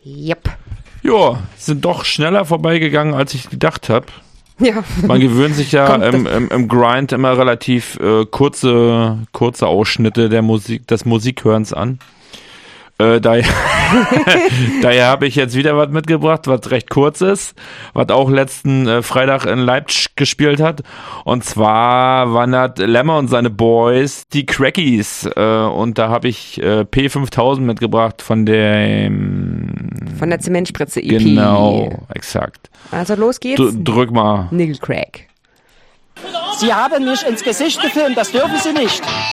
Yep. Ja, sind doch schneller vorbeigegangen, als ich gedacht habe. Ja. Man gewöhnt sich ja im Grind immer relativ kurze Ausschnitte des Musikhörens an. Daher habe ich jetzt wieder was mitgebracht, was recht kurz ist, was auch letzten Freitag in Leipzig gespielt hat. Und zwar waren das Lemmer und seine Boys, die Crackies. Und da habe ich P5000 mitgebracht von der Zementspritze EP. Genau, exakt. Also los geht's. Drück mal. Nickel Crack. Sie haben mich ins Gesicht gefilmt, das dürfen Sie nicht.